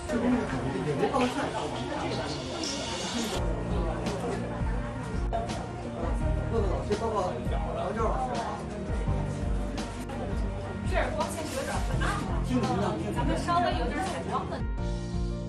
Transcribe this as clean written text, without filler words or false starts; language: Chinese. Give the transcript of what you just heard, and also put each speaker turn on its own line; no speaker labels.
这儿光线有点暗了，咱们稍微有点采光的。